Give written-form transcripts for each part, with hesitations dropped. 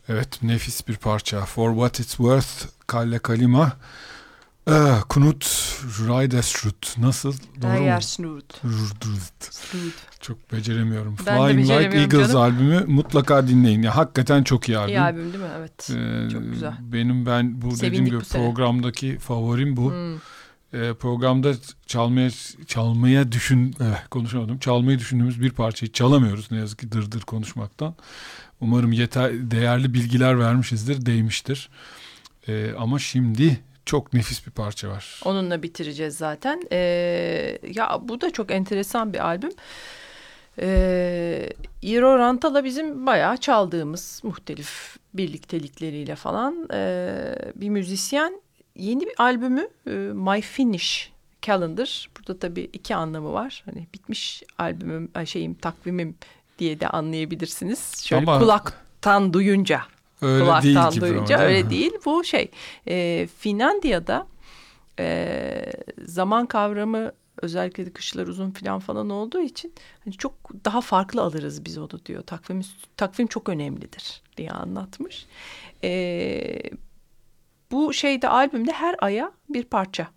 Evet, nefis bir parça. For What It's Worth, Kalle Kalima. Knut Reidersrud. Nasıl? Doğru mu? Snut. Çok beceremiyorum. Ben de Flying Like beceremiyorum Eagles canım. albümü mutlaka dinleyin. Ya, hakikaten çok iyi albüm. İyi albüm değil mi? Evet. Çok güzel. Ben bu Sevindik dediğim gibi bu sene. programdaki favorim bu. Programda çalmayı düşündüğümüz bir parçayı çalamıyoruz ne yazık ki dırdır konuşmaktan. Umarım değerli bilgiler vermişizdir, değmiştir. Ama şimdi çok nefis bir parça var. Onunla bitireceğiz zaten. Ya bu da çok enteresan bir albüm. Eero Rantala bizim bayağı çaldığımız muhtelif birliktelikleriyle falan bir müzisyen. Yeni bir albümü My Finish Calendar. Burada tabii iki anlamı var. Hani bitmiş albümüm, takvimim diye de anlayabilirsiniz. Şöyle ama kulaktan duyunca. Öyle Kulaktan değil duyunca gibi öyle değil. Bu Finlandiya'da zaman kavramı özellikle de kışlar uzun falan olduğu için hani çok daha farklı alırız biz onu diyor. Takvim çok önemlidir diye anlatmış. Bu albümde her aya bir parça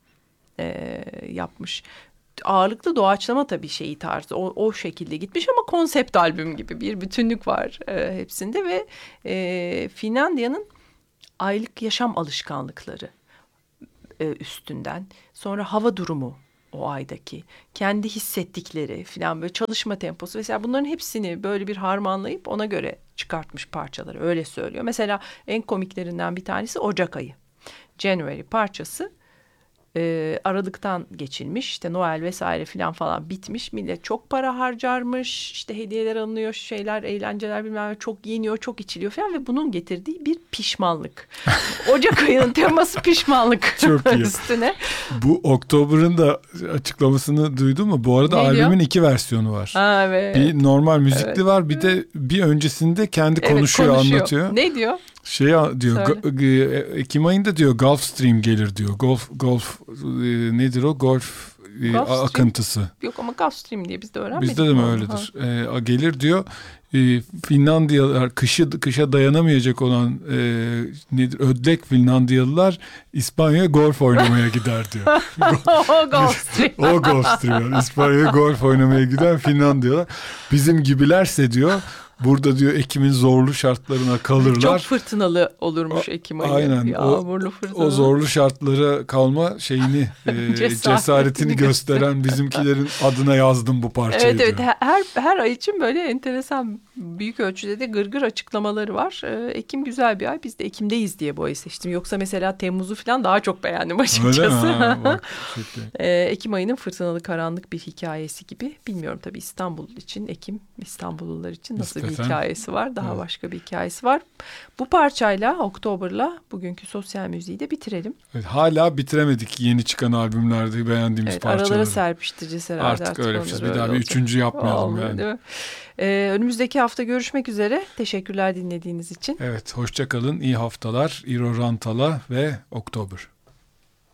yapmış. Ağırlıklı doğaçlama tabii tarzı o şekilde gitmiş ama konsept albüm gibi bir bütünlük var hepsinde ve Finlandiya'nın aylık yaşam alışkanlıkları üstünden sonra hava durumu o aydaki kendi hissettikleri falan böyle çalışma temposu mesela bunların hepsini böyle bir harmanlayıp ona göre çıkartmış parçaları öyle söylüyor. Mesela en komiklerinden bir tanesi Ocak ayı. January parçası Aralık'tan geçilmiş işte Noel vesaire falan bitmiş millet çok para harcarmış işte hediyeler alınıyor eğlenceler bilmem ne çok giyiniyor çok içiliyor falan ve bunun getirdiği bir pişmanlık. Ocak ayının teması pişmanlık. Çok iyi. Üstüne. Bu Oktober'ın da açıklamasını duydun mu? Bu arada albümün 2 versiyonu var. Evet. Bir normal müzikli var bir de bir öncesinde kendi konuşuyor anlatıyor. Ne diyor? Diyor Ekim ayında diyor Gulfstream gelir diyor. Golf nedir o? Golf akıntısı. Yok ama Gulfstream diye biz de öğrenmedik. Bizde de mi öyledir? Gelir diyor. Finlandiyalılar kışa dayanamayacak olan ödlek Finlandiyalılar İspanya'ya golf oynamaya gider diyor. O Gulfstream yani İspanya'ya golf oynamaya giden Finlandiyalılar. Bizim gibilerse diyor burada diyor Ekim'in zorlu şartlarına kalırlar. Çok fırtınalı olurmuş Ekim ayı. Aynen. Yağmurlu fırtınalı. O zorlu şartlara kalma cesaretini gösteren bizimkilerin adına yazdım bu parçayı. Evet her ay için böyle enteresan büyük ölçüde de gırgır açıklamaları var. Ekim güzel bir ay. Biz de Ekim'deyiz diye bu ayı seçtim. Yoksa mesela Temmuz'u falan daha çok beğendim açıkçası. Öyle mi? Ekim ayının fırtınalı karanlık bir hikayesi gibi. Bilmiyorum tabii İstanbul için, Ekim İstanbullular için nasıl bir hikayesi var. Daha başka bir hikayesi var. Bu parçayla, Oktober'la bugünkü sosyal müziği de bitirelim. Evet, hala bitiremedik yeni çıkan albümlerde beğendiğimiz parçaları. Aralara serpiştireceğiz herhalde. Artık öyle bir şey. Bir daha bir üçüncü yapmayalım yani. Önümüzdeki hafta görüşmek üzere. Teşekkürler dinlediğiniz için. Evet, hoşça kalın. İyi haftalar. Eero Rantala ve Oktober.